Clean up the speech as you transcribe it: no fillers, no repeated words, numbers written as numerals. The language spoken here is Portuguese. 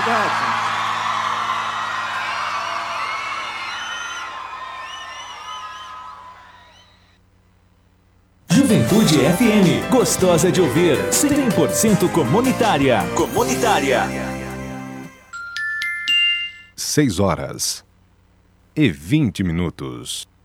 Obrigado. Juventude FM, gostosa de ouvir, 100% comunitária. 6 horas e 20 minutos.